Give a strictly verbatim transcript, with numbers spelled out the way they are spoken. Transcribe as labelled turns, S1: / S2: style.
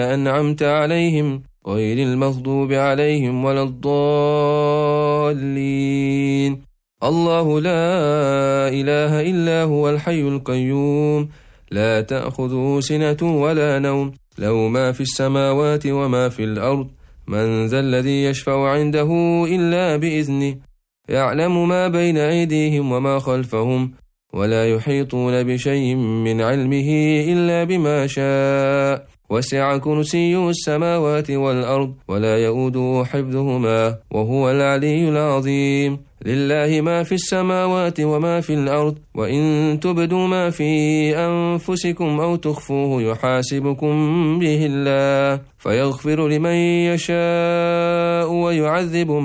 S1: أنعمت عليهم غير المغضوب عليهم ولا الضالين. الله لا إله إلا هو الحي القيوم لا تأخذه سنة ولا نوم له ما في السماوات وما في الأرض من ذا الذي يشفع عنده إلا بإذنه يعلم ما بين أيديهم وما خلفهم ولا يحيطون بشيء من علمه إلا بما شاء وسع كرسيه السماوات والأرض ولا يؤوده حفظهما وهو العلي العظيم. لله ما في السماوات وما في الأرض وإن تبدوا ما في أنفسكم أو تخفوه يحاسبكم به الله فيغفر لمن يشاء ويعذب